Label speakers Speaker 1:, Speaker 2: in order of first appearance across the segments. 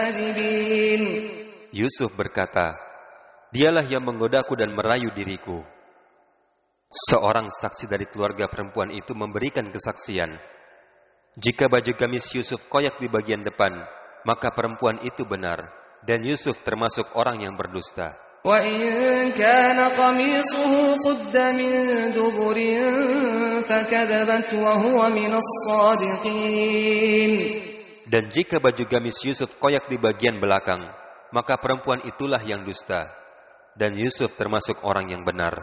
Speaker 1: Yusuf berkata, "Dialah yang menggodaku dan merayu diriku." Seorang saksi dari keluarga perempuan itu memberikan kesaksian. Jika baju gamis Yusuf koyak di bagian depan, maka perempuan itu benar, dan Yusuf termasuk orang yang berdusta.
Speaker 2: وَإِنْ كَانَ قَمِيصُهُ قُدَّ مِنْ دُبُرٍ فَكَذَبَتْ وَهُوَ مِنَ الصَّادِقِينَ.
Speaker 1: Dan jika baju gamis Yusuf koyak di bagian belakang, maka perempuan itulah yang dusta, dan Yusuf termasuk orang yang benar.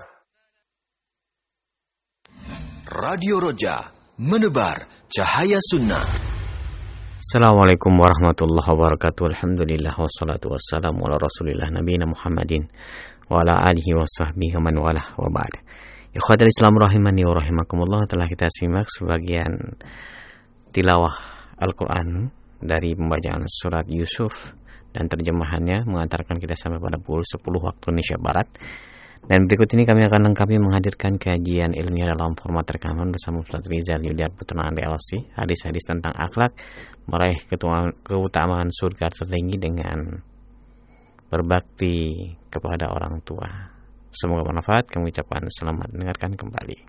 Speaker 3: Radio Roja, menebar cahaya sunnah.
Speaker 4: Assalamualaikum warahmatullahi wabarakatuh. Alhamdulillah wassalatu wassalamu ala rasulillah nabiyina Muhammadin wa ala alihi wa sahbihi wa man walah wa ba'd. Ikhwatul Islam rahimani wa rahimakumullah, telah kita simak sebagian tilawah Al-Quran dari pembacaan surat Yusuf dan terjemahannya mengantarkan kita sampai pada pukul 10 waktu Indonesia Barat. Dan berikut ini kami akan lengkapi menghadirkan kajian ilmiah dalam format rekaman bersama Ustaz Rizal Yudiar Putra LC, hadis-hadis tentang akhlak meraih keutamaan surga tertinggi dengan berbakti kepada orang tua. Semoga bermanfaat. Kami ucapkan selamat mendengarkan kembali.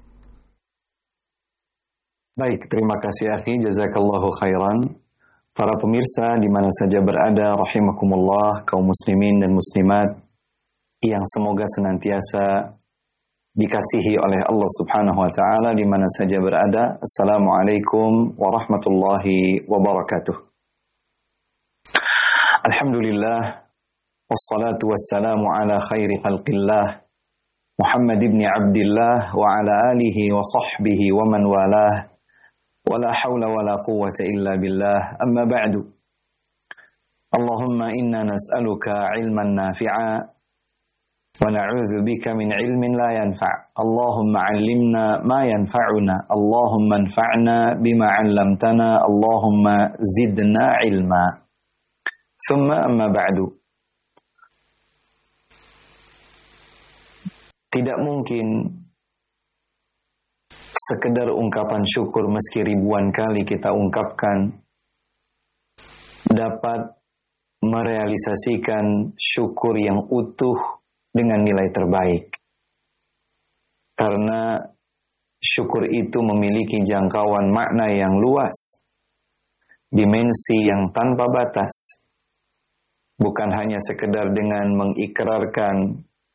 Speaker 5: Baik, terima kasih akhi, jazakallahu khairan. Para pemirsa di mana saja berada, rahimakumullah, kaum muslimin dan muslimat yang semoga senantiasa dikasihi oleh Allah Subhanahu wa taala di mana saja berada. Assalamualaikum warahmatullahi wabarakatuh. Alhamdulillah, wassalatu wassalamu ala khairi khalqillah Muhammad ibn Abdillah wa ala alihi wa sahbihi wa man walah. Wala hawla wala quwwata illa billah. Amma ba'du. Allahumma inna nas'aluka ilman nafi'a wa na'udzu bika min ilmin la yanfa'. Allahumma 'allimna ma yanfa'una. Allahumma anfa'na bima 'allamtana. Allahumma zidna ilma. Thumma amma ba'du. Tidak mungkin sekedar ungkapan syukur meski ribuan kali kita ungkapkan dapat merealisasikan syukur yang utuh dengan nilai terbaik. Karena syukur itu memiliki jangkauan makna yang luas, dimensi yang tanpa batas. Bukan hanya sekedar dengan mengikrarkan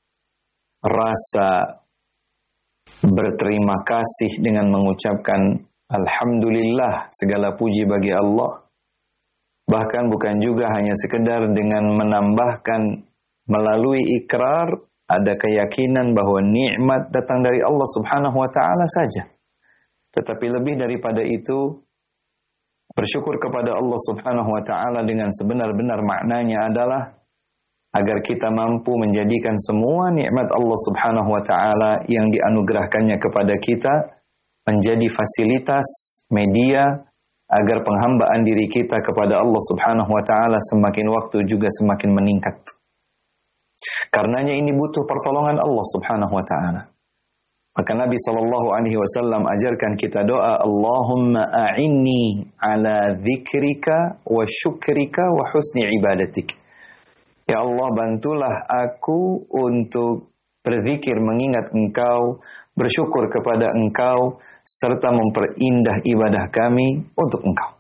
Speaker 5: rasa berterima kasih dengan mengucapkan alhamdulillah, segala puji bagi Allah. Bahkan bukan juga hanya sekedar dengan menambahkan melalui ikrar ada keyakinan bahwa nikmat datang dari Allah Subhanahu wa taala saja. Tetapi lebih daripada itu, bersyukur kepada Allah Subhanahu wa taala dengan sebenar-benar maknanya adalah agar kita mampu menjadikan semua nikmat Allah Subhanahu wa taala yang dianugerahkannya kepada kita menjadi fasilitas media agar penghambaan diri kita kepada Allah Subhanahu wa taala semakin waktu juga semakin meningkat. Karenanya ini butuh pertolongan Allah Subhanahu wa taala. Maka Nabi sallallahu alaihi wasallam ajarkan kita doa, Allahumma a'inni ala dzikrika wa syukrika wa husni ibadatik. Ya Allah, bantulah aku untuk berzikir mengingat Engkau, bersyukur kepada Engkau, serta memperindah ibadah kami untuk Engkau.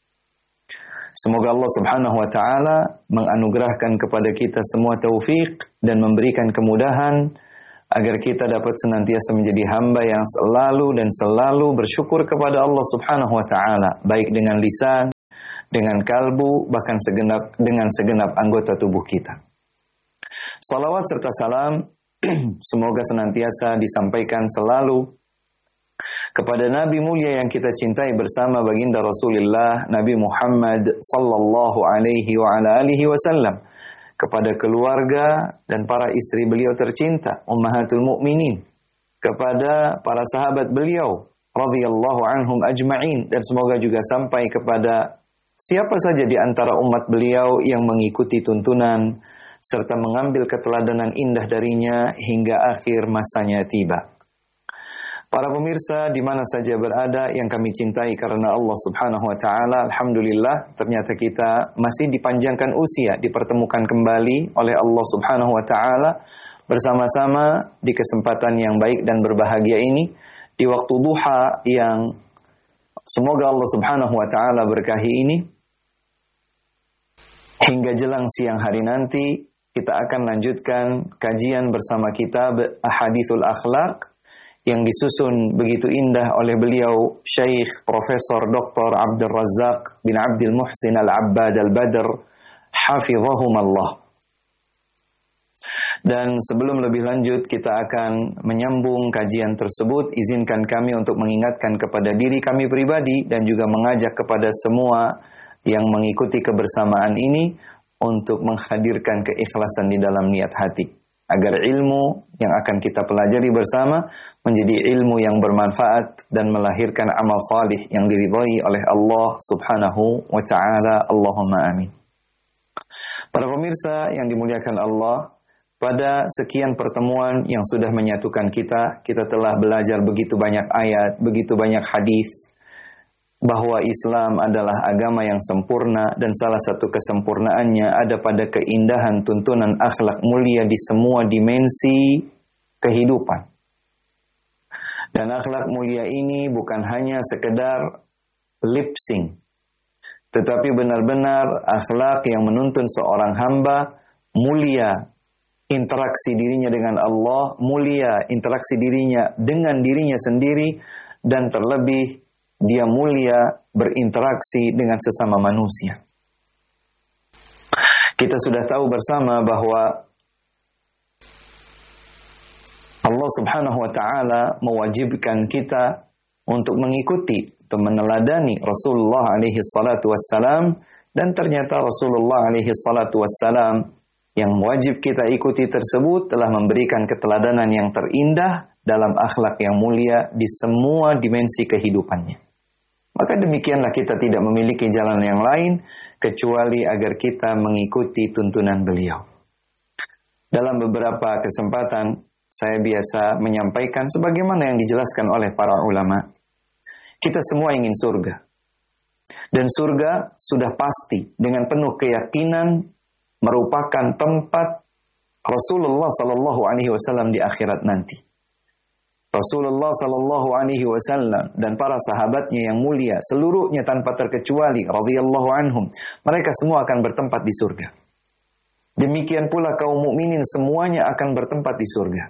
Speaker 5: Semoga Allah Subhanahu wa taala menganugerahkan kepada kita semua taufik dan memberikan kemudahan agar kita dapat senantiasa menjadi hamba yang selalu bersyukur kepada Allah Subhanahu wa taala, baik dengan lisan, dengan kalbu, bahkan dengan segenap anggota tubuh kita. Salawat serta salam semoga senantiasa disampaikan selalu kepada Nabi mulia yang kita cintai bersama baginda Rasulullah Nabi Muhammad sallallahu alaihi wa ala alihi wasallam, kepada keluarga dan para istri beliau tercinta ummahatul mukminin, kepada para sahabat beliau radhiyallahu anhum ajma'in, dan semoga juga sampai kepada siapa saja di antara umat beliau yang mengikuti tuntunan serta mengambil keteladanan indah darinya hingga akhir masanya tiba. Para pemirsa di mana saja berada yang kami cintai karena Allah Subhanahu wa taala, alhamdulillah ternyata kita masih dipanjangkan usia, dipertemukan kembali oleh Allah Subhanahu wa taala bersama-sama di kesempatan yang baik dan berbahagia ini di waktu duha yang semoga Allah Subhanahu wa taala berkahi ini. Hingga jelang siang hari nanti kita akan lanjutkan kajian bersama kitab Ahadithul Akhlaq yang disusun begitu indah oleh beliau Syekh Profesor Dr. Abdul Razak bin Abdul Muhsin Al-Abbad Al-Badr hafizahumallah. Dan sebelum lebih lanjut kita akan menyambung kajian tersebut, izinkan kami untuk mengingatkan kepada diri kami pribadi dan juga mengajak kepada semua yang mengikuti kebersamaan ini untuk menghadirkan keikhlasan di dalam niat hati. Agar ilmu yang akan kita pelajari bersama menjadi ilmu yang bermanfaat dan melahirkan amal salih yang diridhai oleh Allah Subhanahu wa taala. Allahumma amin. Para pemirsa yang dimuliakan Allah, pada sekian pertemuan yang sudah menyatukan kita telah belajar begitu banyak ayat, begitu banyak hadis bahwa Islam adalah agama yang sempurna dan salah satu kesempurnaannya ada pada keindahan tuntunan akhlak mulia di semua dimensi kehidupan. Dan akhlak mulia ini bukan hanya sekedar lip sync, tetapi benar-benar akhlak yang menuntun seorang hamba mulia interaksi dirinya dengan Allah, mulia interaksi dirinya dengan dirinya sendiri, dan terlebih dia mulia berinteraksi dengan sesama manusia. Kita sudah tahu bersama bahwa Allah Subhanahu wa taala mewajibkan kita untuk mengikuti atau meneladani Rasulullah alaihi salatu wassalam, dan ternyata Rasulullah alaihi salatu wassalam yang wajib kita ikuti tersebut telah memberikan keteladanan yang terindah dalam akhlak yang mulia di semua dimensi kehidupannya. Maka demikianlah kita tidak memiliki jalan yang lain kecuali agar kita mengikuti tuntunan beliau. Dalam beberapa kesempatan saya biasa menyampaikan sebagaimana yang dijelaskan oleh para ulama. Kita semua ingin surga. Dan surga sudah pasti dengan penuh keyakinan merupakan tempat Rasulullah sallallahu alaihi wasallam di akhirat nanti. Rasulullah sallallahu alaihi wasallam dan para sahabatnya yang mulia seluruhnya tanpa terkecuali radhiyallahu anhum, mereka semua akan bertempat di surga. Demikian pula kaum mukminin semuanya akan bertempat di surga.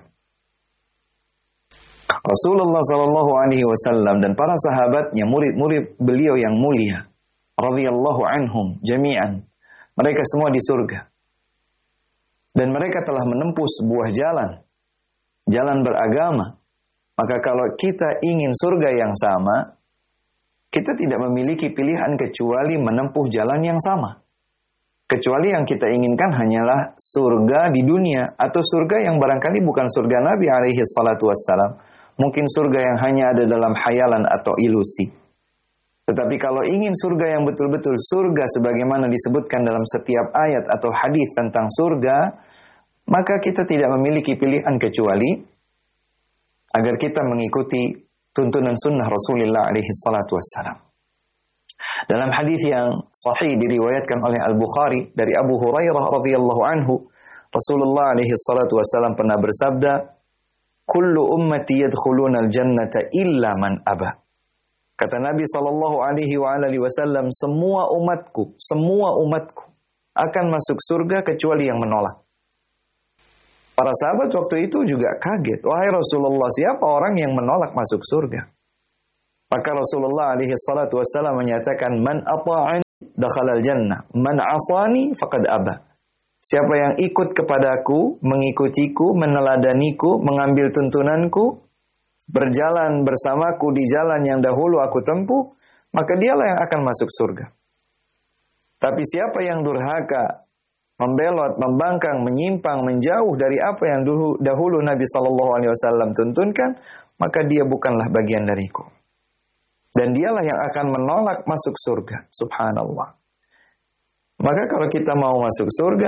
Speaker 5: Rasulullah sallallahu alaihi wasallam dan para sahabatnya, murid-murid beliau yang mulia radhiyallahu anhum jami'an, mereka semua di surga. Dan mereka telah menempuh sebuah jalan beragama. Maka kalau kita ingin surga yang sama, kita tidak memiliki pilihan kecuali menempuh jalan yang sama. Kecuali yang kita inginkan hanyalah surga di dunia, atau surga yang barangkali bukan surga Nabi alaihi salatu wassalam. Mungkin surga yang hanya ada dalam khayalan atau ilusi. Tetapi kalau ingin surga yang betul-betul surga sebagaimana disebutkan dalam setiap ayat atau hadis tentang surga, maka kita tidak memiliki pilihan kecuali agar kita mengikuti tuntunan sunnah Rasulullah alaihi salatu wassalam. Dalam hadis yang sahih diriwayatkan oleh Al-Bukhari dari Abu Hurairah radhiyallahu anhu, Rasulullah alaihi salatu wassalam pernah bersabda, "Kullu ummati yadkhuluna al-jannata illa man aba." Kata Nabi sallallahu alaihi wasallam, semua umatku akan masuk surga kecuali yang menolak. Para sahabat waktu itu juga kaget. Wahai Rasulullah, siapa orang yang menolak masuk surga? Maka Rasulullah alaihi salatu wassalam menyatakan, "Man ata'ani dakhalal jannah, man 'asani faqad aba." Siapa yang ikut kepadaku, mengikutiku, meneladaniku, mengambil tuntunanku, berjalan bersamaku di jalan yang dahulu aku tempuh, maka dialah yang akan masuk surga. Tapi siapa yang durhaka, membelot, membangkang, menyimpang, menjauh dari apa yang dahulu Nabi SAW tuntunkan, maka dia bukanlah bagian dariku. Dan dialah yang akan menolak masuk surga. Subhanallah. Maka kalau kita mau masuk surga,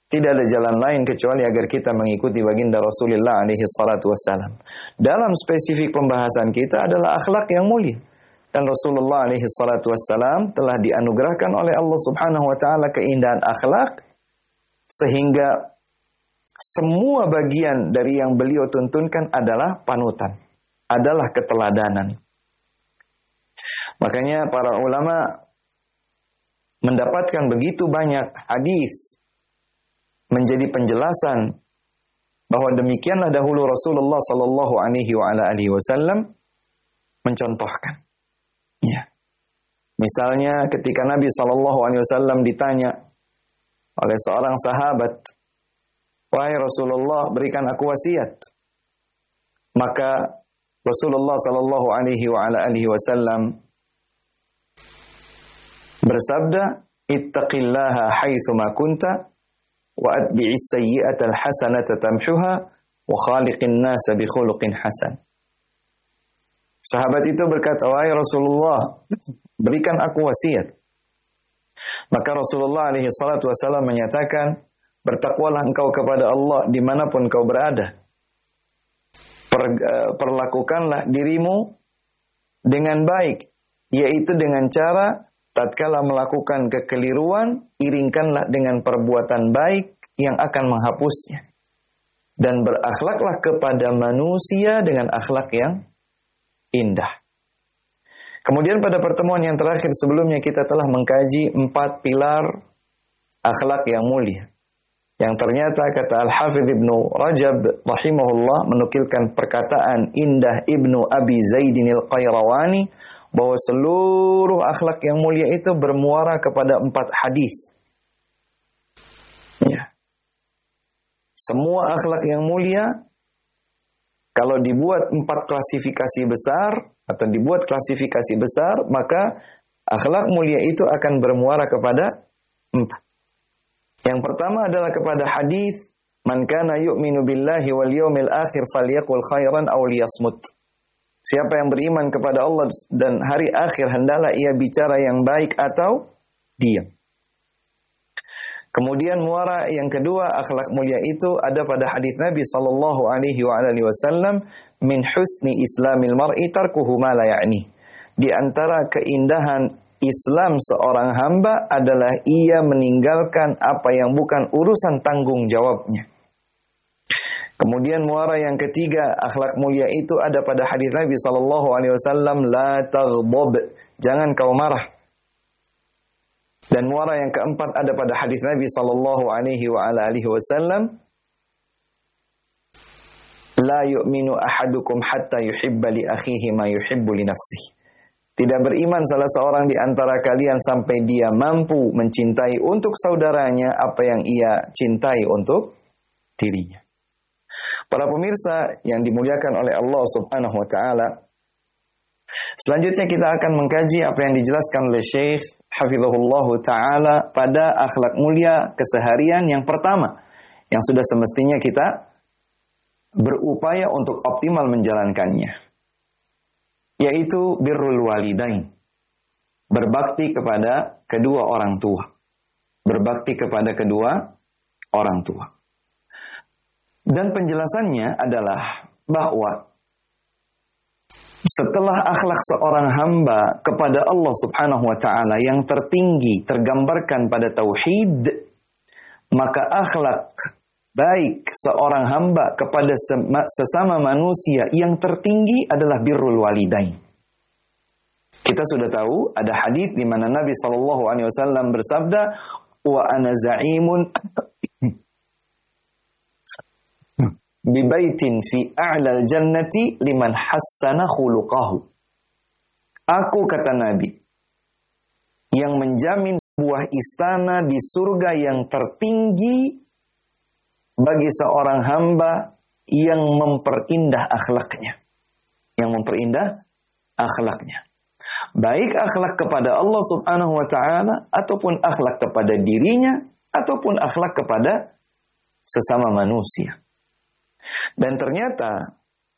Speaker 5: Tidak ada jalan lain kecuali agar kita mengikuti baginda Rasulullah alaihi salatu wassalam. Dalam spesifik pembahasan kita adalah akhlak yang mulia. Dan Rasulullah alaihi salatu wassalam telah dianugerahkan oleh Allah subhanahu wa ta'ala keindahan akhlak, sehingga semua bagian dari yang beliau tuntunkan adalah panutan, adalah keteladanan. Makanya para ulama mendapatkan begitu banyak hadis menjadi penjelasan bahwa demikianlah dahulu Rasulullah sallallahu alaihi wa ala alihi wasallam mencontohkan. Ya. Misalnya ketika Nabi sallallahu alaihi wasallam ditanya oleh seorang sahabat, "Wahai Rasulullah, berikan aku wasiat." Maka Rasulullah sallallahu alaihi wa ala alihi wasallam bersabda, "Ittaqillaha haitsu ma kunta wa atbi'is sayyi'ata al-hasanata tamhuha wa khaliqin nasa bi khuluqin hasan." Sahabat itu berkata, "Wahai Rasulullah, berikan aku wasiat." Maka Rasulullah alaihi salatu wasallam menyatakan, "Bertakwalah engkau kepada Allah dimanapun kau berada. Perlakukanlah dirimu dengan baik, yaitu dengan cara tatkala melakukan kekeliruan, iringkanlah dengan perbuatan baik yang akan menghapusnya. Dan berakhlaklah kepada manusia dengan akhlak yang indah." Kemudian pada pertemuan yang terakhir sebelumnya kita telah mengkaji 4 pilar akhlak yang mulia. Yang ternyata kata Al-Hafidh Ibnu Rajab rahimahullah menukilkan perkataan Indah Ibnu Abi Zaidin Al-Qayrawani bahwa seluruh akhlak yang mulia itu bermuara kepada 4 hadis. Ya. Semua akhlak yang mulia kalau dibuat 4 klasifikasi besar atau dibuat klasifikasi besar, maka akhlak mulia itu akan bermuara kepada 4. Yang pertama adalah kepada hadis, "Man kana yu'minu billahi wal yawmil akhir falyaqul khairan aw liyasmut." Siapa yang beriman kepada Allah dan hari akhir, hendaklah ia bicara yang baik atau diam. Kemudian muara yang kedua akhlak mulia itu ada pada hadis Nabi sallallahu alaihi wa alihi wasallam, "Min husni islamil mar'i tarkuhu ma la ya'ni." Di antara keindahan Islam seorang hamba adalah ia meninggalkan apa yang bukan urusan tanggung jawabnya. Kemudian muara yang ketiga akhlak mulia itu ada pada hadis Nabi sallallahu alaihi wasallam, "La taghdab." Jangan kau marah. Dan muara yang keempat ada pada hadis Nabi sallallahu alaihi wa ala alihi wasallam, "La yu'minu ahadukum hatta yuhibba li akhihi ma yuhibbu li nafsihi." Tidak beriman salah seorang di antara kalian sampai dia mampu mencintai untuk saudaranya apa yang ia cintai untuk dirinya. Para pemirsa yang dimuliakan oleh Allah Subhanahu wa taala, selanjutnya kita akan mengkaji apa yang dijelaskan oleh Syekh Hafizahullah taala pada akhlak mulia keseharian yang pertama yang sudah semestinya kita berupaya untuk optimal menjalankannya, yaitu birrul walidain, berbakti kepada kedua orang tua. Berbakti kepada kedua orang tua. Dan penjelasannya adalah bahwa setelah akhlak seorang hamba kepada Allah Subhanahu wa taala yang tertinggi tergambarkan pada tauhid, maka akhlak baik seorang hamba kepada sesama manusia yang tertinggi adalah birrul walidain. Kita sudah tahu ada hadis di mana Nabi sallallahu alaihi wasallam bersabda, "Wa ana za'imun bi baitin fi a'lal jannati liman hassana khuluqahu." Aku, kata Nabi, yang menjamin sebuah istana di surga yang tertinggi bagi seorang hamba yang memperindah akhlaknya. Yang memperindah akhlaknya. Baik akhlak kepada Allah Subhanahu wa ta'ala, ataupun akhlak kepada dirinya, ataupun akhlak kepada sesama manusia. Dan ternyata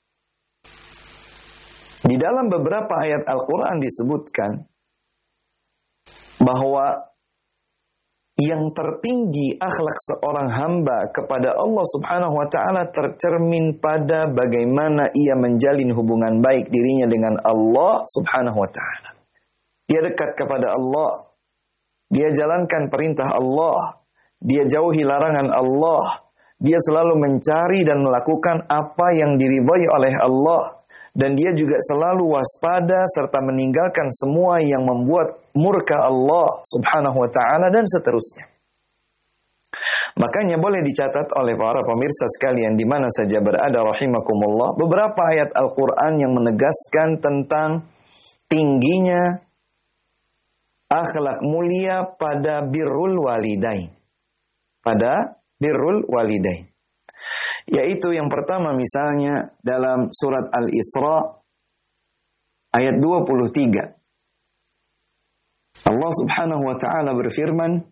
Speaker 5: di dalam beberapa ayat Al-Quran disebutkan bahwa yang tertinggi akhlak seorang hamba kepada Allah Subhanahu wa taala tercermin pada bagaimana ia menjalin hubungan baik dirinya dengan Allah Subhanahu wa taala. Dia dekat kepada Allah, dia jalankan perintah Allah, dia jauhi larangan Allah, dia selalu mencari dan melakukan apa yang diridhai oleh Allah, dan dia juga selalu waspada serta meninggalkan semua yang membuat murka Allah Subhanahu wa taala dan seterusnya. Makanya boleh dicatat oleh para pemirsa sekalian di mana saja berada rahimakumullah, beberapa ayat Al-Qur'an yang menegaskan tentang tingginya akhlak mulia pada birrul walidain. Pada birrul walidain. Yaitu yang pertama misalnya dalam surat Al-Isra ayat 23. Allah Subhanahu wa taala berfirman,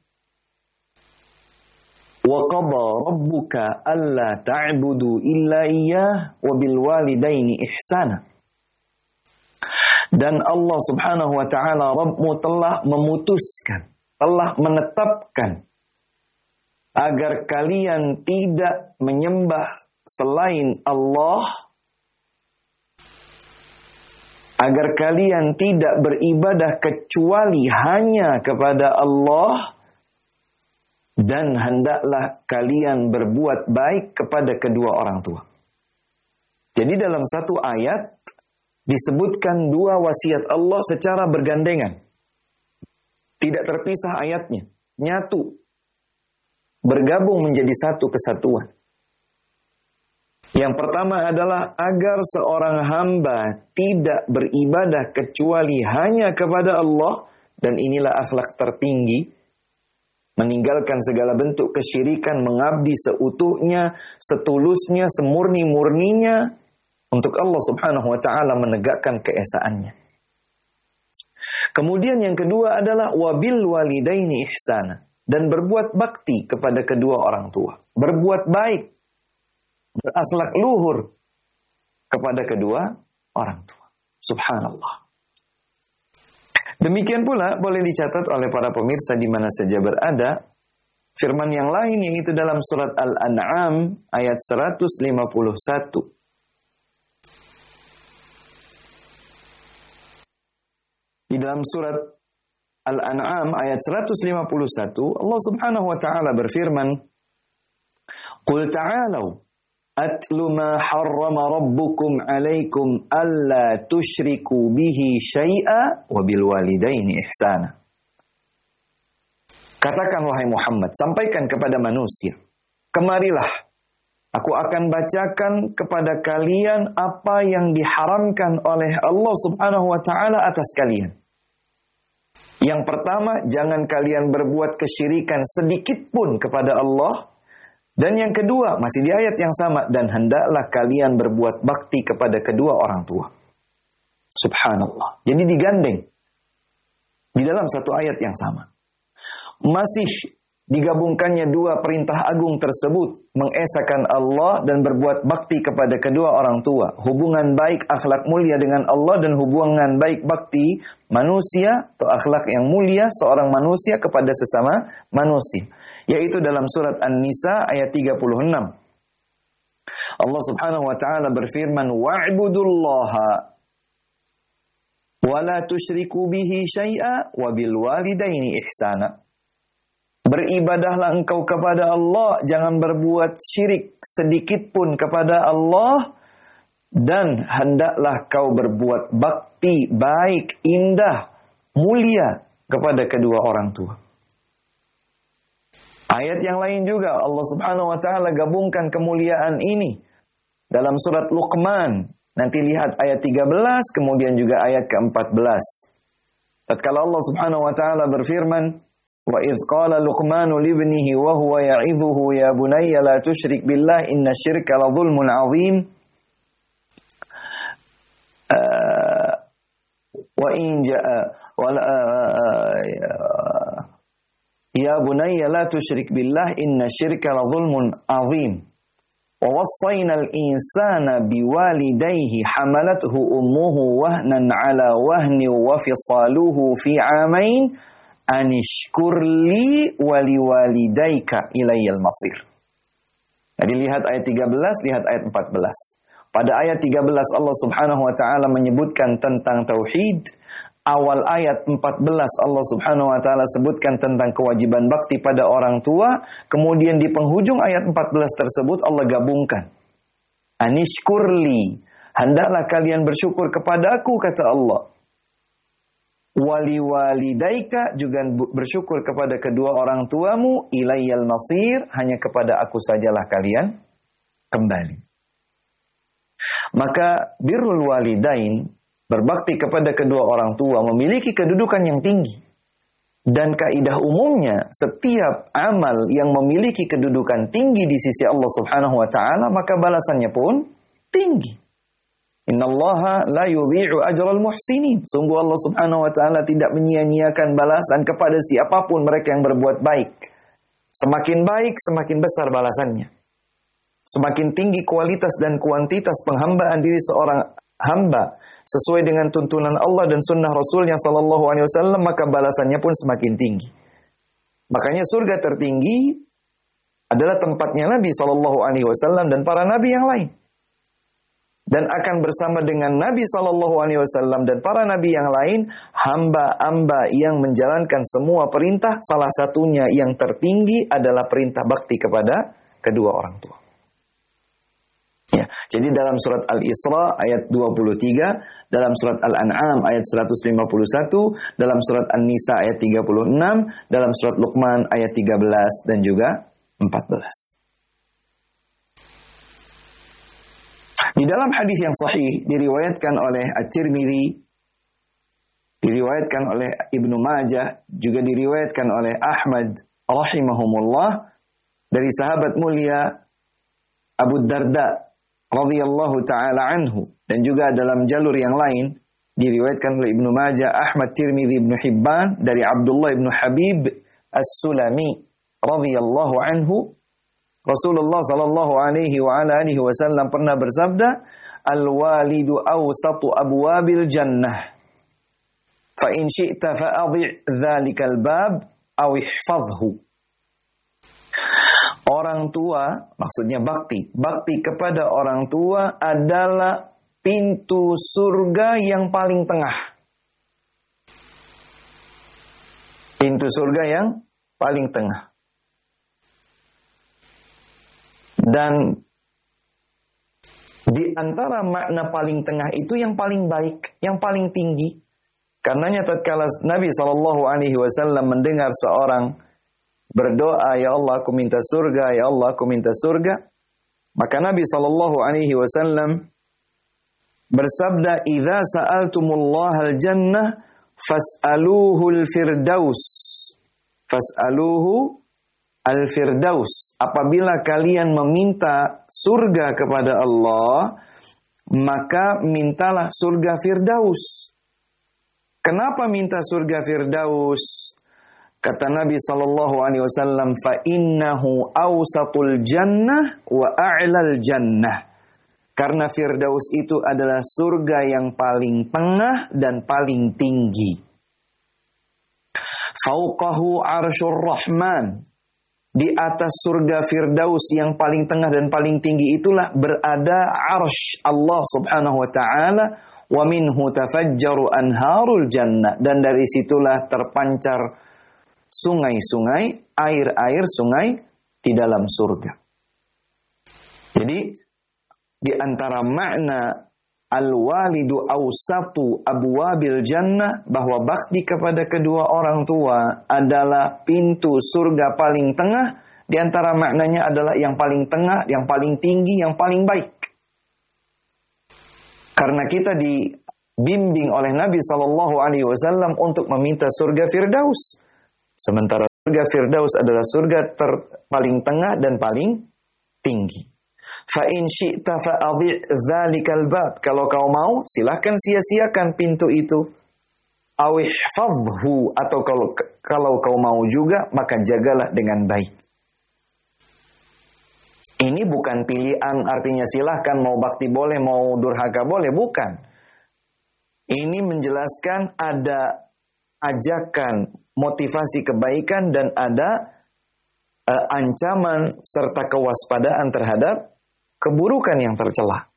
Speaker 5: "Wa qada rabbuka alla ta'budu illa iyyah wa bil walidaini ihsana." Dan Allah Subhanahu wa taala Rabbmu telah memutuskan, telah menetapkan agar kalian tidak menyembah selain Allah, agar kalian tidak beribadah kecuali hanya kepada Allah, dan hendaklah kalian berbuat baik kepada kedua orang tua. Jadi dalam satu ayat disebutkan dua wasiat Allah secara bergandengan. Tidak terpisah ayatnya, nyatu, bergabung menjadi satu kesatuan. Yang pertama adalah agar seorang hamba tidak beribadah kecuali hanya kepada Allah, dan inilah akhlak tertinggi, meninggalkan segala bentuk kesyirikan, mengabdi seutuhnya, setulusnya, semurni-murninya untuk Allah Subhanahu wa taala, menegakkan keesaannya. Kemudian yang kedua adalah wabil walidaini ihsana, dan berbuat bakti kepada kedua orang tua. Berbuat baik, berakhlak luhur kepada kedua orang tua. Subhanallah. Demikian pula boleh dicatat oleh para pemirsa di mana saja berada, firman yang lain yaitu dalam surat Al-An'am ayat 151. Di dalam surat Al-An'am ayat 151, Allah Subhanahu wa taala berfirman, "Qul ta'alu atlu ma harrama rabbukum 'alaikum alla tusyriku bihi syai'a wa bil walidaini ihsana." Katakan wahai Muhammad, sampaikan kepada manusia, kemarilah, aku akan bacakan kepada kalian apa yang diharamkan oleh Allah Subhanahu wa taala atas kalian. Yang pertama, jangan kalian berbuat kesyirikan sedikit pun kepada Allah. Dan yang kedua, masih di ayat yang sama, dan hendaklah kalian berbuat bakti kepada kedua orang tua. Subhanallah. Jadi digandeng di dalam satu ayat yang sama. Masih digabungkannya dua perintah agung tersebut, mengesahkan Allah dan berbuat bakti kepada kedua orang tua. Hubungan baik, akhlak mulia dengan Allah, dan hubungan baik bakti manusia atau akhlak yang mulia seorang manusia kepada sesama manusia. Yaitu dalam surat An-Nisa ayat 36. Allah Subhanahu wa taala berfirman, "Wa'budullaha wa la tusyriku bihi syai'a wa bil walidaini ihsana." Beribadahlah engkau kepada Allah, jangan berbuat syirik sedikit pun kepada Allah, dan hendaklah kau berbuat bakti, baik, indah, mulia kepada kedua orang tua. Ayat yang lain juga Allah Subhanahu wa taala gabungkan kemuliaan ini dalam surat Luqman. Nanti lihat ayat 13, kemudian juga ayat ke-14. Tatkala Allah Subhanahu wa taala berfirman, "Wa idz qala Luqmanu libnihi wa huwa ya'idhuhu ya bunayya la tusyrik billah inna syirka la dzulmun 'adzim." Wa in jaa ya bunayya la tusyrik billah inna syirka la dzulmun 'adzim. Wa wassayna al-insana biwalidayhi hamalathu ummuhu wahnan 'ala wahni wa fisaluhu fi 'amain anishkurli waliwalidaika ilayyal masir. Jadi lihat ayat 13, lihat ayat 14. Pada ayat 13 Allah Subhanahu wa taala menyebutkan tentang tauhid. Awal ayat 14 Allah Subhanahu wa taala sebutkan tentang kewajiban bakti pada orang tua. Kemudian di penghujung ayat 14 tersebut Allah gabungkan. Anishkurli, hendaklah kalian bersyukur kepadaku, kata Allah. Waliwalidaika, juga bersyukur kepada kedua orang tuamu. Ilayyal masir, hanya kepada aku sajalah kalian kembali. Maka birrul walidain, berbakti kepada kedua orang tua, memiliki kedudukan yang tinggi. Dan kaidah umumnya, setiap amal yang memiliki kedudukan tinggi di sisi Allah Subhanahu wa taala, maka balasannya pun tinggi. Innallaha la yudhi'u ajral muhsinin. Sungguh Allah Subhanahu wa taala tidak menyia-nyiakan balasan kepada siapapun mereka yang berbuat baik. Semakin baik, semakin besar balasannya. Semakin tinggi kualitas dan kuantitas penghambaan diri seorang hamba sesuai dengan tuntunan Allah dan sunnah Rasulnya sallallahu alaihi wasallam, maka balasannya pun semakin tinggi. Makanya surga tertinggi adalah tempatnya Nabi sallallahu alaihi wasallam dan para nabi yang lain. Dan akan bersama dengan Nabi sallallahu alaihi wasallam dan para nabi yang lain, hamba-hamba yang menjalankan semua perintah, salah satunya yang tertinggi adalah perintah bakti kepada kedua orang tua. Ya, jadi dalam surat Al-Isra ayat 23, dalam surat Al-An'am ayat 151, dalam surat An-Nisa ayat 36, dalam surat Luqman ayat 13 dan juga 14. Di dalam hadis yang sahih diriwayatkan oleh At-Tirmidzi, diriwayatkan oleh Ibnu Majah, juga diriwayatkan oleh Ahmad rahimahumullah dari sahabat mulia Abu Darda radhiyallahu taala anhu, dan juga dalam jalur yang lain diriwayatkan oleh Ibnu Majah, Ahmad, Tirmidzi, Ibnu Hibban dari Abdullah Ibnu Habib As-Sulami radhiyallahu anhu, Rasulullah sallallahu alaihi wa ala alihi wasallam pernah bersabda, "Al-walidu awsatu abwabil jannah. Fa in syi'ta fa'adhi' dzalikal bab aw ihfazhu." Orang tua, maksudnya bakti. Bakti kepada orang tua adalah pintu surga yang paling tengah. Pintu surga yang paling tengah. Dan di antara makna paling tengah itu yang paling baik, yang paling tinggi. Karenanya tatkala Nabi SAW mendengar seorang berdoa, "Ya Allah, aku minta surga, ya Allah, aku minta surga." Maka Nabi SAW bersabda, "Idza sa'altumullahal jannah fas'aluhul firdaus." Fas'aluhu al-firdaus. Apabila kalian meminta surga kepada Allah, maka mintalah surga firdaus. Kenapa minta surga firdaus? Kata Nabi SAW, fa innahu awsatul jannah wa a'lal jannah. Karena firdaus itu adalah surga yang paling tengah dan paling tinggi. Fauqahu arsyur rahman. Di atas surga firdaus yang paling tengah dan paling tinggi itulah berada arsy Allah Subhanahu wa taala, wa minhu tafajjaru anharul jannah, dan dari situlah terpancar sungai-sungai, air-air sungai di dalam surga. Jadi di antara makna al-walidu awsatu abwabil jannah, bahwa bakti kepada kedua orang tua adalah pintu surga paling tengah. Di antara maknanya adalah yang paling tengah, yang paling tinggi, yang paling baik. Karena kita dibimbing oleh Nabi SAW untuk meminta surga firdaus. Sementara surga firdaus adalah surga paling tengah dan paling tinggi. Fa in syi'ta fa'adhi' dzalikal bab. Kalau kau mau, silakan sia-siakan pintu itu. Aw ihfazhu, atau kalau kau mau juga, maka jagalah dengan baik. Ini bukan pilihan, artinya silahkan mau bakti boleh, mau durhaka boleh, bukan. Ini menjelaskan ada ajakan motivasi kebaikan dan ada ancaman serta kewaspadaan terhadap keburukan yang tercela.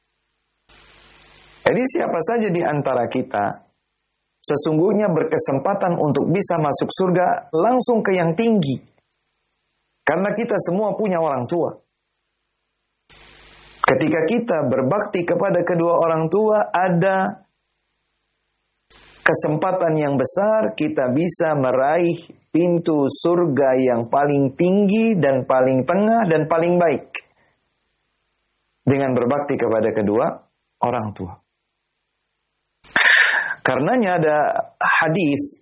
Speaker 5: Jadi siapa saja di antara kita sesungguhnya berkesempatan untuk bisa masuk surga langsung ke yang tinggi. Karena kita semua punya orang tua. Ketika kita berbakti kepada kedua orang tua, ada kesempatan yang besar kita bisa meraih pintu surga yang paling tinggi dan paling tengah dan paling baik. Dengan berbakti kepada kedua orang tua. Karenanya ada hadis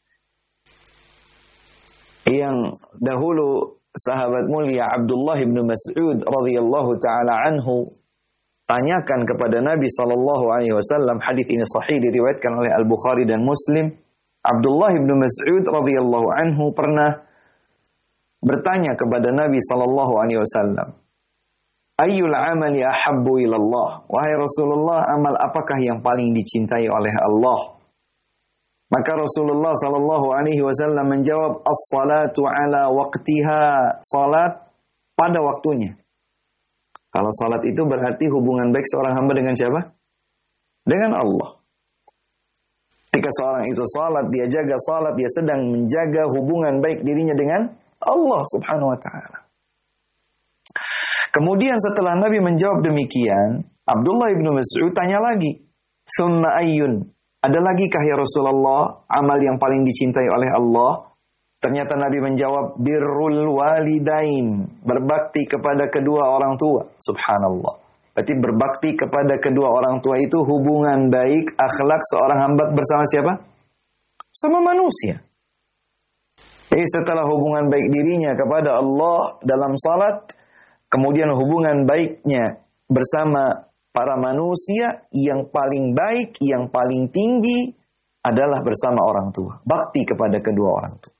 Speaker 5: yang dahulu sahabat mulia Abdullah bin Mas'ud radhiyallahu taala anhu tanyakan kepada Nabi sallallahu alaihi wasallam. Hadis ini sahih diriwayatkan oleh Al-Bukhari dan Muslim. Abdullah bin Mas'ud radhiyallahu anhu pernah bertanya kepada Nabi sallallahu alaihi wasallam, "Ayyul amali ahabbu ila Allah?" Wahai Rasulullah, amal apakah yang paling dicintai oleh Allah? Maka Rasulullah sallallahu alaihi wasallam menjawab, "As-salatu ala waqtiha." Salat pada waktunya. Kalau salat itu berarti hubungan baik seorang hamba dengan siapa? Dengan Allah. Ketika seorang itu salat, dia jaga salat, dia sedang menjaga hubungan baik dirinya dengan Allah Subhanahu wa taala. Kemudian setelah Nabi menjawab demikian, Abdullah bin Mas'ud tanya lagi, "Tsumma ayyun?" Ada lagi kah ya Rasulullah amal yang paling dicintai oleh Allah? Ternyata Nabi menjawab, birrul walidain, berbakti kepada kedua orang tua. Subhanallah. Berarti berbakti kepada kedua orang tua itu hubungan baik, akhlak seorang hamba bersama siapa? Sama manusia. Jadi setelah hubungan baik dirinya kepada Allah dalam salat, kemudian hubungan baiknya bersama para manusia, yang paling baik, yang paling tinggi adalah bersama orang tua. Bakti kepada kedua orang tua.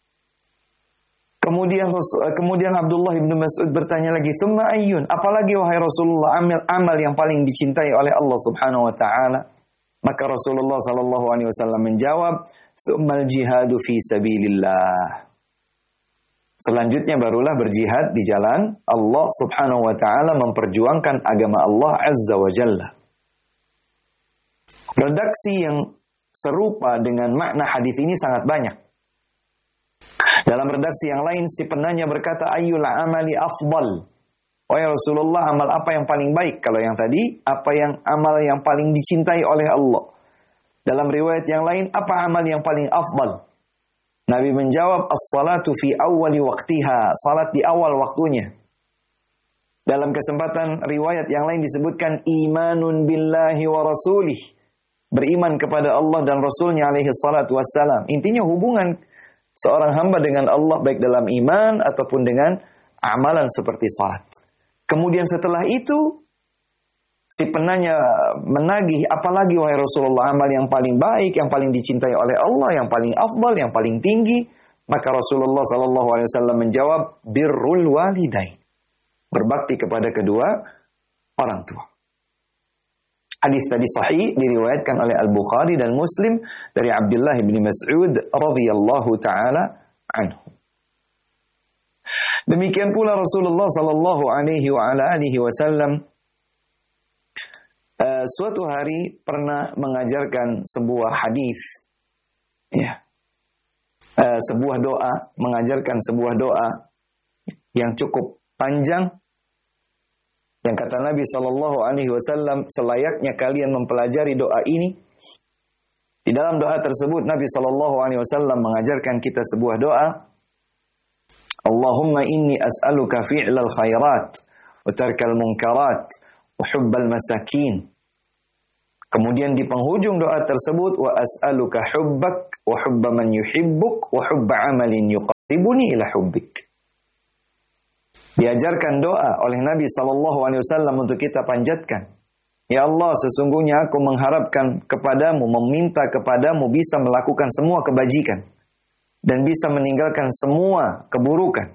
Speaker 5: Kemudian Abdullah bin Mas'ud bertanya lagi, "Tsumma ayyun?" Apalagi wahai Rasulullah amal yang paling dicintai oleh Allah Subhanahu wa taala? Maka Rasulullah sallallahu alaihi wasallam menjawab, "Tsummal jihadu fi sabilillah." Selanjutnya barulah berjihad di jalan Allah Subhanahu wa taala, memperjuangkan agama Allah Azza wa Jalla. Redaksi yang serupa dengan makna hadis ini sangat banyak. Dalam redaksi yang lain si penanya berkata, "Ayyul amali afdal?" Wahai Rasulullah, amal apa yang paling baik? Kalau yang tadi, apa yang amal yang paling dicintai oleh Allah? Dalam riwayat yang lain, apa amal yang paling afdal? Nabi menjawab, as-salatu fi awwali waqtiha, salat di awal waktunya. Dalam kesempatan riwayat yang lain disebutkan imanun billahi wa rasulih, beriman kepada Allah dan Rasulnya alaihi salatu wassalam. Intinya hubungan seorang hamba dengan Allah baik dalam iman ataupun dengan amalan seperti salat. Kemudian setelah itu si penanya menagih, apalagi wahai Rasulullah amal yang paling baik, yang paling dicintai oleh Allah, yang paling afdal, yang paling tinggi? Maka Rasulullah sallallahu alaihi wasallam menjawab, birrul walidain, berbakti kepada kedua orang tua. Hadis tadi sahih diriwayatkan oleh Al-Bukhari dan Muslim dari Abdullah bin Mas'ud radhiyallahu taala anhu. Demikian pula Rasulullah sallallahu alaihi wa ala alihi wasallam suatu hari pernah mengajarkan sebuah hadis, ya, sebuah doa, mengajarkan sebuah doa yang cukup panjang, yang kata Nabi Shallallahu Alaihi Wasallam selayaknya kalian mempelajari doa ini. Di dalam doa tersebut Nabi Shallallahu Alaihi Wasallam mengajarkan kita sebuah doa, Allahumma inni as'aluka fi'lal khairat wa tarkal munkarat wa hubbal masakin. Kemudian di penghujung doa tersebut, wa as'aluka hubbak wa hubba man yuhibbuk wa hubba amalin yuqarribuni ila hubbik. Diajarkan doa oleh Nabi SAW untuk kita panjatkan. Ya Allah, sesungguhnya aku mengharapkan kepadamu, meminta kepadamu bisa melakukan semua kebajikan. Dan bisa meninggalkan semua keburukan.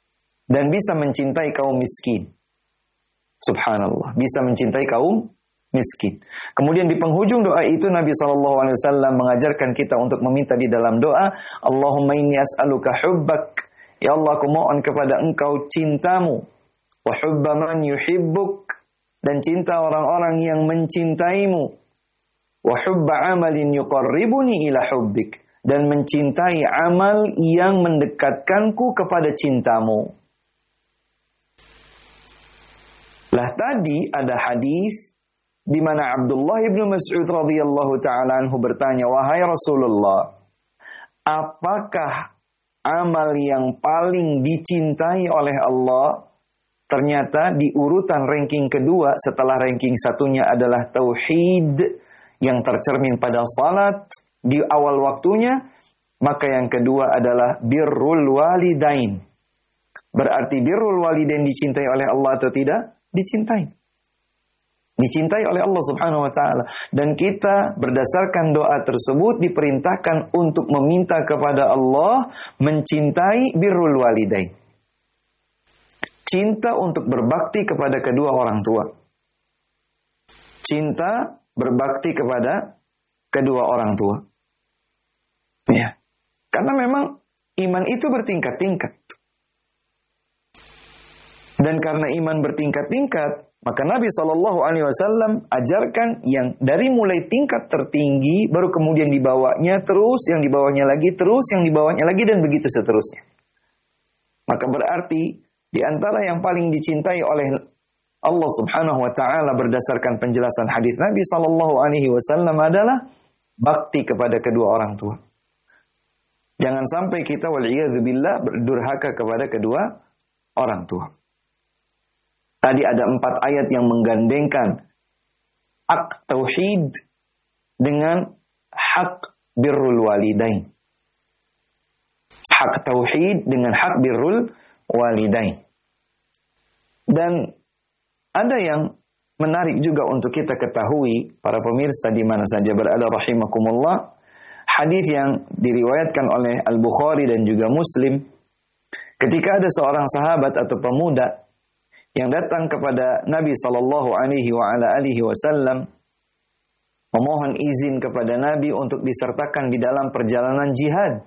Speaker 5: Dan bisa mencintai kaum miskin. Subhanallah, bisa mencintai kaum miskin. Kemudian di penghujung doa itu Nabi SAW mengajarkan kita untuk meminta di dalam doa, Allahumma inni as'aluka hubbak. Ya Allah, aku mohon kepada engkau cintamu. Wa hubba man yuhibbuk. Dan cinta orang-orang yang mencintaimu. Wa hubba amalin yuqarribuni ila hubbik. Dan mencintai amal yang mendekatkanku kepada cintamu. Lah tadi ada hadis di mana Abdullah bin Mas'ud radhiyallahu taala anhu bertanya, "Wahai Rasulullah, apakah amal yang paling dicintai oleh Allah?" Ternyata di urutan ranking kedua setelah ranking satunya adalah tauhid yang tercermin pada salat di awal waktunya, maka yang kedua adalah birrul walidain. Berarti birrul walidain dicintai oleh Allah atau tidak? Dicintai. Dicintai oleh Allah Subhanahu wa taala, dan kita berdasarkan doa tersebut diperintahkan untuk meminta kepada Allah mencintai birrul walidain. Cinta untuk berbakti kepada kedua orang tua. Cinta berbakti kepada kedua orang tua. Ya. Karena memang iman itu bertingkat-tingkat. Dan karena iman bertingkat-tingkat, maka Nabi SAW ajarkan yang dari mulai tingkat tertinggi, baru kemudian dibawanya terus, yang dibawanya lagi terus, yang dibawanya lagi, dan begitu seterusnya. Maka berarti, di antara yang paling dicintai oleh Allah Subhanahu wa Ta'ala berdasarkan penjelasan hadis Nabi SAW adalah bakti kepada kedua orang tua. Jangan sampai kita wal'iyadzubillah berdurhaka kepada kedua orang tua. Tadi ada 4 ayat yang menggandengkan hak tauhid dengan hak birrul walidain. Hak tauhid dengan hak birrul walidain. Dan ada yang menarik juga untuk kita ketahui, para pemirsa di mana saja berada rahimakumullah, hadis yang diriwayatkan oleh Al-Bukhari dan juga Muslim, ketika ada seorang sahabat atau pemuda yang datang kepada Nabi SAW memohon izin kepada Nabi untuk disertakan di dalam perjalanan jihad.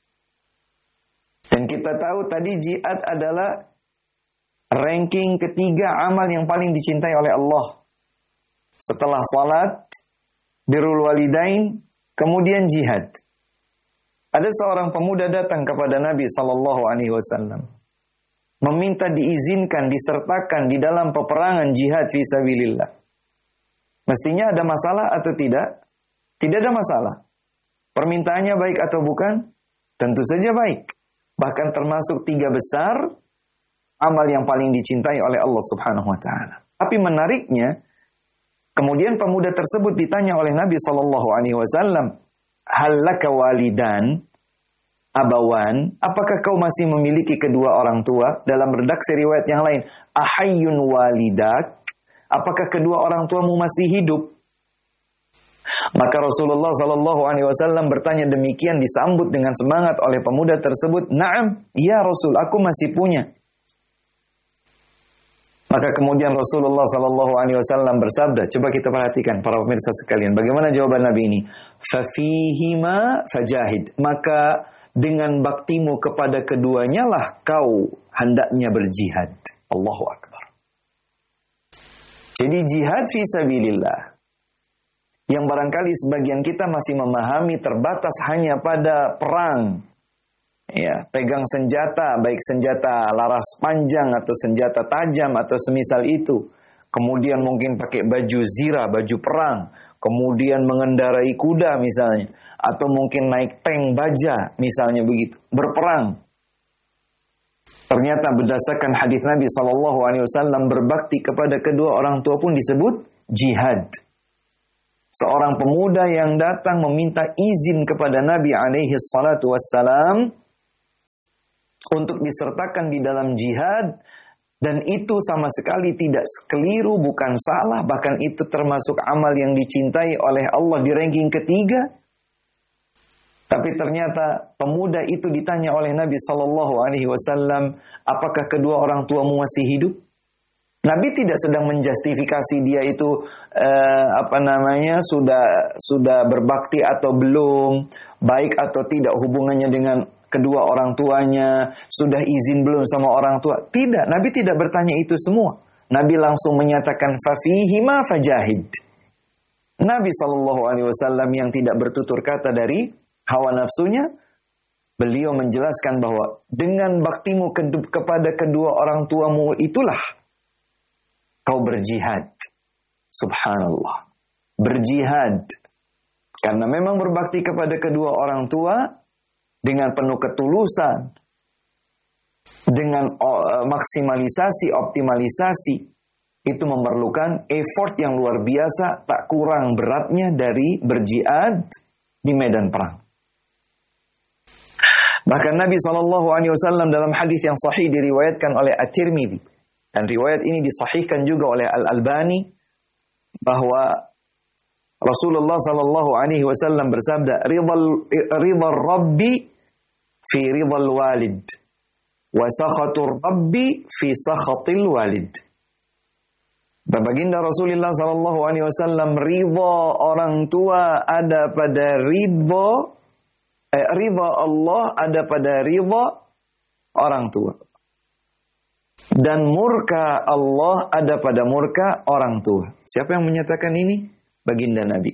Speaker 5: Dan kita tahu tadi jihad adalah ranking ketiga amal yang paling dicintai oleh Allah. Setelah salat, birrul walidain, kemudian jihad. Ada seorang pemuda datang kepada Nabi SAW meminta diizinkan, disertakan di dalam peperangan jihad fisabilillah. Mestinya ada masalah atau tidak? Tidak ada masalah. Permintaannya baik atau bukan? Tentu saja baik. Bahkan termasuk 3 besar amal yang paling dicintai oleh Allah Subhanahu wa Ta'ala. Tapi menariknya, kemudian pemuda tersebut ditanya oleh Nabi SAW, "Hal laka walidan?" Abawan, apakah kau masih memiliki kedua orang tua? Dalam redaksi riwayat yang lain, ahayyun walidak, apakah kedua orang tuamu masih hidup? Maka Rasulullah SAW bertanya demikian, disambut dengan semangat oleh pemuda tersebut. Naam, ya Rasul, aku masih punya. Maka kemudian Rasulullah SAW bersabda, coba kita perhatikan para pemirsa sekalian, bagaimana jawaban Nabi ini? Fafihima fajahid, maka dengan baktimu kepada keduanya lah kau hendaknya berjihad. Allahu Akbar. Jadi jihad fisabilillah yang barangkali sebagian kita masih memahami terbatas hanya pada perang. Ya, pegang senjata, baik senjata laras panjang atau senjata tajam atau semisal itu. Kemudian mungkin pakai baju zirah, baju perang. Kemudian mengendarai kuda misalnya. Atau mungkin naik tank baja misalnya begitu. Berperang. Ternyata berdasarkan hadis Nabi SAW berbakti kepada kedua orang tua pun disebut jihad. Seorang pemuda yang datang meminta izin kepada Nabi SAW untuk disertakan di dalam jihad. Dan itu sama sekali tidak keliru, bukan salah. Bahkan itu termasuk amal yang dicintai oleh Allah di ranking ketiga. Tapi ternyata pemuda itu ditanya oleh Nabi SAW, apakah kedua orang tuamu masih hidup? Nabi tidak sedang menjustifikasi dia itu sudah berbakti atau belum, baik atau tidak hubungannya dengan kedua orang tuanya, sudah izin belum sama orang tua. Tidak, Nabi tidak bertanya itu semua. Nabi langsung menyatakan fafihima fajahid. Nabi SAW yang tidak bertutur kata dari hawa nafsunya, beliau menjelaskan bahwa dengan baktimu kepada kedua orang tuamu itulah kau berjihad. Subhanallah. Berjihad. Karena memang berbakti kepada kedua orang tua dengan penuh ketulusan, dengan maksimalisasi, optimalisasi, itu memerlukan effort yang luar biasa, tak kurang beratnya dari berjihad di medan perang. Bahkan Nabi SAW dalam hadis yang sahih diriwayatkan oleh At-Tirmidzi, dan riwayat ini disahihkan juga oleh Al-Albani, bahwa Rasulullah SAW bersabda, ridhal Rabbi fi ridhal walid, wa sakhatur Rabbi fi sakhatil walid. Baginda Rasulullah SAW, ridha orang tua ada pada ridha Allah ada pada ridha orang tua. Dan murka Allah ada pada murka orang tua. Siapa yang menyatakan ini? Baginda Nabi.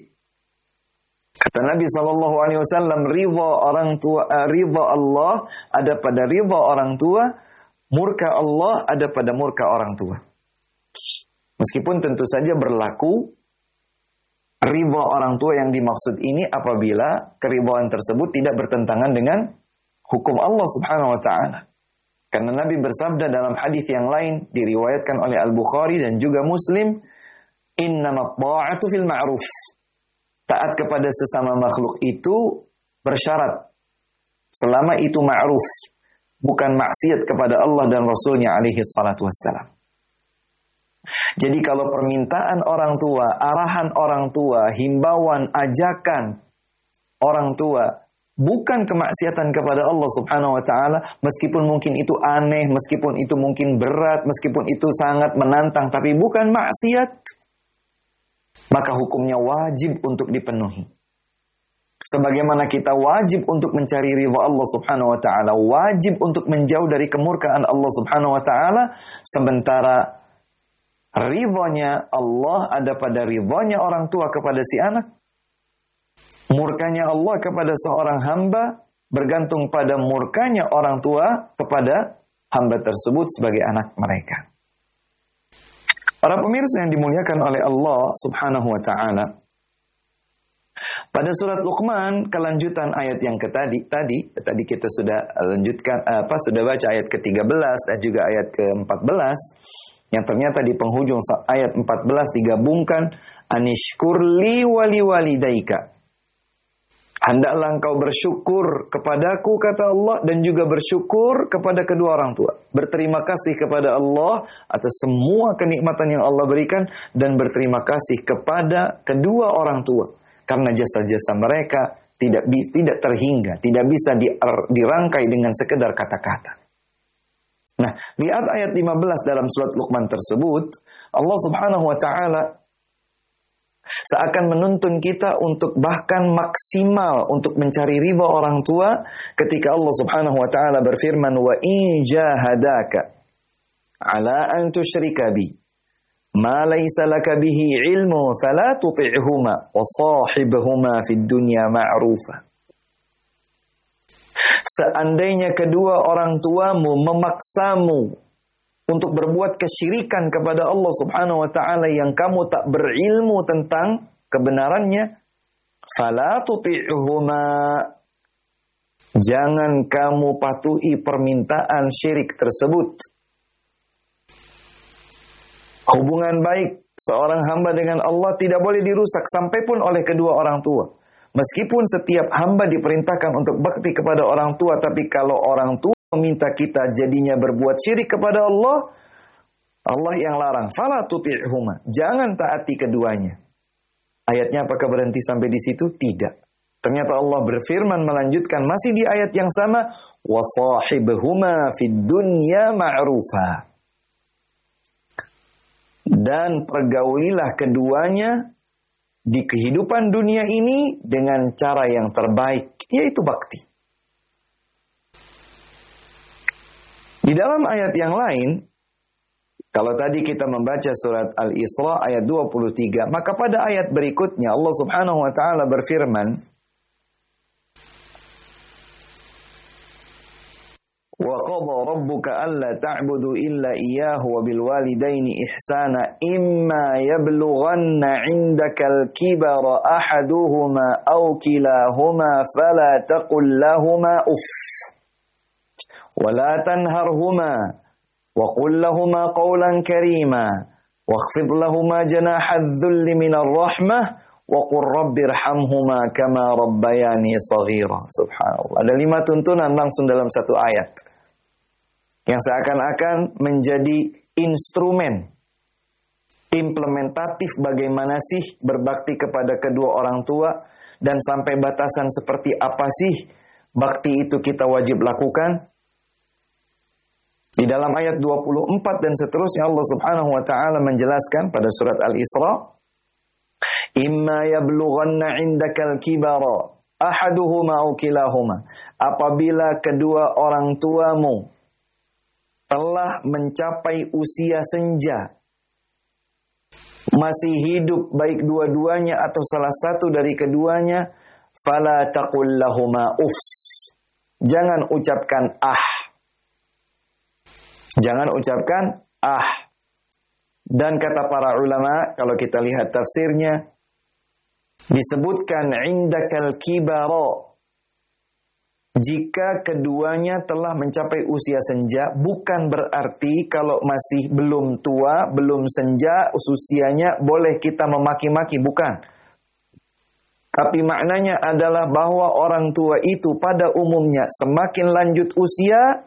Speaker 5: Kata Nabi SAW, ridha orang tua, ridha Allah ada pada ridha orang tua, murka Allah ada pada murka orang tua. Meskipun tentu saja berlaku ridha orang tua yang dimaksud ini apabila keridhaan tersebut tidak bertentangan dengan hukum Allah Subhanahu wa taala. Karena Nabi bersabda dalam hadis yang lain diriwayatkan oleh Al-Bukhari dan juga Muslim, innamat ta'atu fil ma'ruf. Taat kepada sesama makhluk itu bersyarat selama itu ma'ruf, bukan maksiat kepada Allah dan Rasulnya alaihi salatu wassalam. Jadi kalau permintaan orang tua, arahan orang tua, himbauan, ajakan orang tua bukan kemaksiatan kepada Allah Subhanahu wa taala, meskipun mungkin itu aneh, meskipun itu mungkin berat, meskipun itu sangat menantang, tapi bukan maksiat, maka hukumnya wajib untuk dipenuhi. Sebagaimana kita wajib untuk mencari ridha Allah Subhanahu wa taala, wajib untuk menjauh dari kemurkaan Allah Subhanahu wa taala, sementara ridhanya Allah ada pada ridhanya orang tua kepada si anak. Murkanya Allah kepada seorang hamba bergantung pada murkanya orang tua kepada hamba tersebut sebagai anak mereka. Para pemirsa yang dimuliakan oleh Allah Subhanahu wa taala, pada surat Luqman kelanjutan ayat yang tadi kita sudah lanjutkan sudah baca ayat ke-13 dan juga ayat ke-14 yang ternyata di penghujung ayat 14 digabungkan anishkurli wali walidaika. Hendaklah engkau bersyukur kepadaku, kata Allah, dan juga bersyukur kepada kedua orang tua. Berterima kasih kepada Allah atas semua kenikmatan yang Allah berikan dan berterima kasih kepada kedua orang tua karena jasa-jasa mereka tidak terhingga, tidak bisa dirangkai dengan sekedar kata-kata. Nah, lihat ayat 15 dalam surat Luqman tersebut, Allah Subhanahu wa taala seakan menuntun kita untuk bahkan maksimal untuk mencari ridha orang tua ketika Allah Subhanahu wa taala berfirman, wa in jahadaka ala an tusyrika bi ma laysa laka bihi ilmu fala tuti'huma wa sahibhuma fid dunya ma'rufa. Seandainya kedua orang tuamu memaksamu untuk berbuat kesyirikan kepada Allah Subhanahu wa taala yang kamu tak berilmu tentang kebenarannya, fala tuti'huma, jangan kamu patuhi permintaan syirik tersebut. Hubungan baik seorang hamba dengan Allah tidak boleh dirusak sampai pun oleh kedua orang tua. Meskipun setiap hamba diperintahkan untuk bakti kepada orang tua, tapi kalau orang tua meminta kita jadinya berbuat syirik kepada Allah, Allah yang larang, fala tuti'huma, jangan taati keduanya. Ayatnya apakah berhenti sampai di situ? Tidak. Ternyata Allah berfirman melanjutkan masih di ayat yang sama, wasahibhuma fid dunya ma'rufa. dan pergaulilah keduanya di kehidupan dunia ini dengan cara yang terbaik, yaitu bakti. Di dalam ayat yang lain, kalau tadi kita membaca surat Al-Isra ayat 23, maka pada ayat berikutnya Allah Subhanahu wa taala berfirman, "Wa qadha rabbuka alla ta'budu illa iyyahu wa bil walidaini ihsana imma yablughanna 'indakal kibara ahaduhuma aw kilahuma fala taqul lahumā uff wa la tanharhumā وَقُلْ لَهُمَا قَوْلًا كَرِيمًا وَاخْفِضْ لَهُمَا جَنَاحَ الذُّلِّ مِنَ الرَّحْمَةِ وَقُلْ رَبِّ ارْحَمْهُمَا كَمَا رَبَّيَانِي صَغِيرًا. Subhanallah. Ada 5 tuntunan langsung dalam satu ayat yang seakan-akan menjadi instrumen implementatif bagaimana sih berbakti kepada kedua orang tua dan sampai batasan seperti apa sih bakti itu kita wajib lakukan. Di dalam ayat 24 dan seterusnya Allah Subhanahu wa taala menjelaskan pada surat Al-Isra, "Imma yablughanna 'indakal kibara ahaduhuma aw kilahuma." Apabila kedua orang tuamu telah mencapai usia senja, masih hidup baik dua-duanya atau salah satu dari keduanya, fala taqul lahumā uff. Jangan ucapkan Jangan ucapkan Dan kata para ulama, kalau kita lihat tafsirnya, disebutkan indakal kibara. Jika keduanya telah mencapai usia senja, bukan berarti kalau masih belum tua, belum senja, usianya boleh kita memaki-maki, bukan. Tapi maknanya adalah bahwa orang tua itu pada umumnya semakin lanjut usia,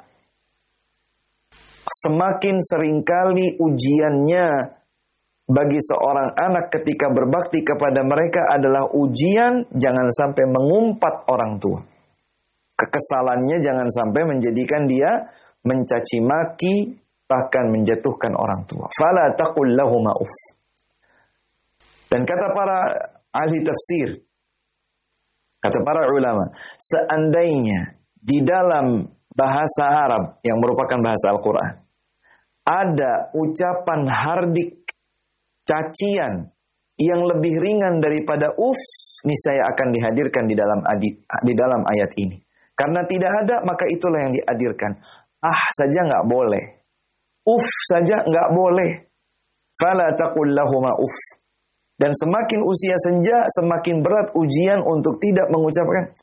Speaker 5: semakin seringkali ujiannya bagi seorang anak ketika berbakti kepada mereka adalah ujian jangan sampai mengumpat orang tua. Kekesalannya jangan sampai menjadikan dia mencaci maki, bahkan menjatuhkan orang tua. Fala taqul lahumā uff. Dan kata para ahli tafsir, kata para ulama, seandainya di dalam bahasa Arab yang merupakan bahasa Al-Quran ada ucapan hardik, cacian yang lebih ringan daripada uff, niscaya akan dihadirkan di dalam ayat ini. Karena tidak ada, maka itulah yang dihadirkan. Saja nggak boleh, uff saja nggak boleh. Fala taqul lahumā uff. Dan semakin usia senja, semakin berat ujian untuk tidak mengucapkan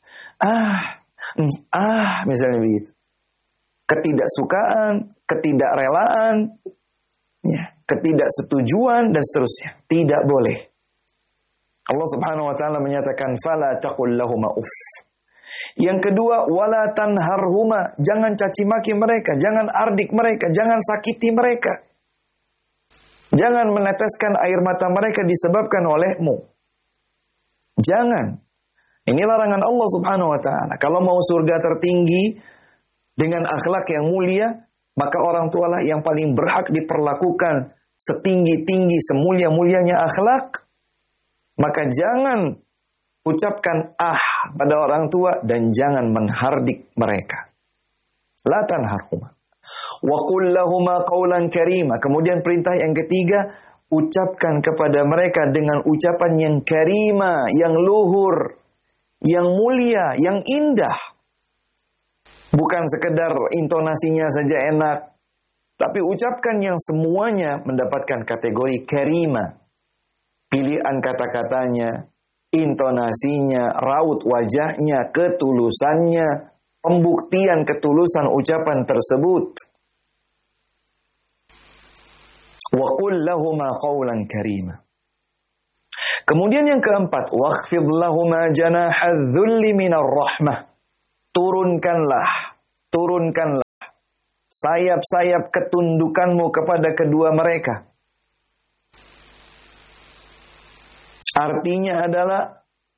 Speaker 5: misalnya begitu. Ketidaksukaan, ketidakrelaan, ketidaksetujuan dan seterusnya. Tidak boleh. Allah Subhanahu wa taala menyatakan fala taqul lahumā uff. Yang kedua, wala tanharhuma, jangan caci maki mereka, jangan ardik mereka, jangan sakiti mereka. Jangan meneteskan air mata mereka disebabkan olehmu. Jangan. Ini larangan Allah Subhanahu wa taala. Kalau mau surga tertinggi dengan akhlak yang mulia, maka orang tualah yang paling berhak diperlakukan setinggi-tinggi, semulia-mulianya akhlak. Maka jangan ucapkan pada orang tua dan jangan menghardik mereka. La tanharhuma. Wa qul lahumā qawlan karīma. Kemudian perintah yang ketiga, ucapkan kepada mereka dengan ucapan yang karima, yang luhur, yang mulia, yang indah. Bukan sekedar intonasinya saja enak, tapi ucapkan yang semuanya mendapatkan kategori karima. Pilihan kata-katanya, intonasinya, raut wajahnya, ketulusannya, pembuktian ketulusan ucapan tersebut. Wa qul lahumā qawlan karīma. Kemudian yang keempat, wakhfid lahumā janāha dzulli minar rahmah. Turunkanlah sayap-sayap ketundukanmu kepada kedua mereka. Artinya adalah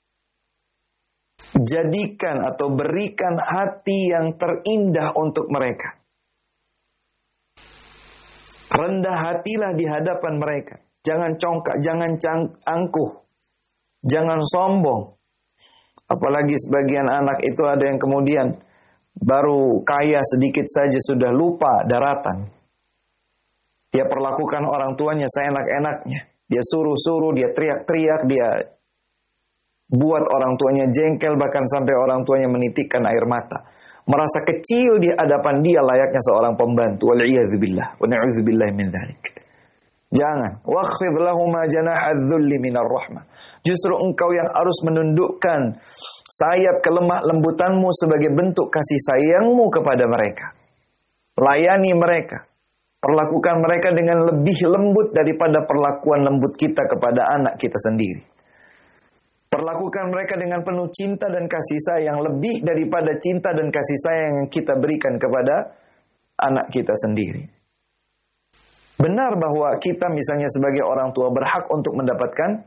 Speaker 5: jadikan atau berikan hati yang terindah untuk mereka. Rendah hatilah di hadapan mereka. Jangan congkak, jangan angkuh. Jangan sombong. Apalagi sebagian anak itu ada yang kemudian baru kaya sedikit saja sudah lupa daratan. Dia perlakukan orang tuanya seenak-enaknya. Dia suruh-suruh, dia teriak-teriak, dia buat orang tuanya jengkel, bahkan sampai orang tuanya menitikkan air mata. Merasa kecil di hadapan dia layaknya seorang pembantu. Wal'iyadzubillah. Wa na'udzubillah min dzalik. Jangan. Wakhfid lahuma janaha dzulli minar rahmah. Justru engkau yang harus menundukkan sayap kelemah lembutanmu sebagai bentuk kasih sayangmu kepada mereka. Layani mereka. Perlakukan mereka dengan lebih lembut daripada perlakuan lembut kita kepada anak kita sendiri. Perlakukan mereka dengan penuh cinta dan kasih sayang lebih daripada cinta dan kasih sayang yang kita berikan kepada anak kita sendiri. Benar bahwa kita misalnya sebagai orang tua berhak untuk mendapatkan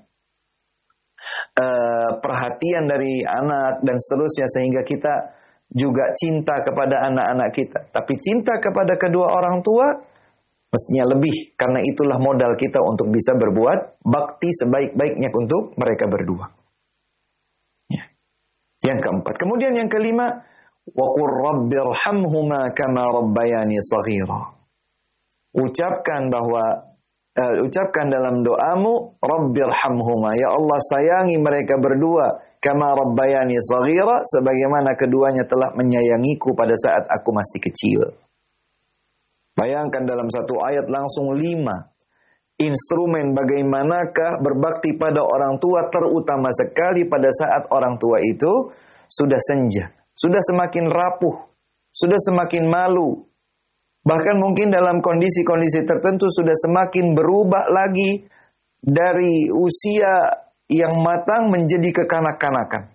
Speaker 5: perhatian dari anak dan seterusnya sehingga kita juga cinta kepada anak-anak kita. Tapi cinta kepada kedua orang tua mestinya lebih, karena itulah modal kita untuk bisa berbuat bakti sebaik-baiknya untuk mereka berdua. Ya. Yang keempat. Kemudian yang kelima, wa qur rabbirhamhuma kama rabbayani shaghira. Ucapkan dalam doamu, rabbirhamhuma, ya Allah sayangi mereka berdua, kama rabbayani shaghira, sebagaimana keduanya telah menyayangiku pada saat aku masih kecil. Bayangkan dalam satu ayat langsung 5 instrumen bagaimanakah berbakti pada orang tua, terutama sekali pada saat orang tua itu sudah senja, sudah semakin rapuh, sudah semakin malu. Bahkan mungkin dalam kondisi-kondisi tertentu sudah semakin berubah lagi dari usia yang matang menjadi kekanak-kanakan.